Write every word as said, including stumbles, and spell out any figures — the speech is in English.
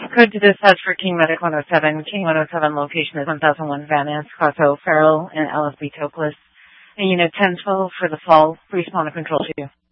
Code to dispatch for King Medic one oh seven. King one oh seven location is one thousand one Van Ness, Cross O'Farrell, and L S B Toklas. And Unit ten twelve for the fall. Respawn to control two.